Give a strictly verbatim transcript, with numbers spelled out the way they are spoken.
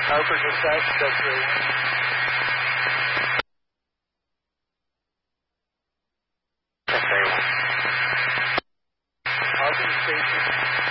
Harper dispatch, that's three one. That's very well. Ogden Station.